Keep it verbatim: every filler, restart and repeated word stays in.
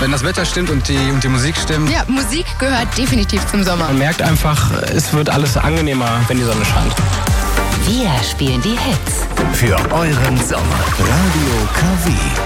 Wenn das Wetter stimmt und die, und die Musik stimmt. Ja, Musik gehört definitiv zum Sommer. Man merkt einfach, es wird alles angenehmer, wenn die Sonne scheint. Wir spielen die Hits. Für euren Sommer. Radio K W.